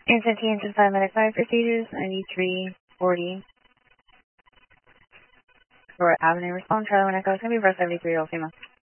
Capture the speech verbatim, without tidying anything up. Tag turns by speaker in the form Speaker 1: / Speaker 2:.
Speaker 1: Instant T, Instant five minute five procedures, ninety-three forty. For Avenue, respond, Charlie, one echo, it's going to be for seventy-three, all female.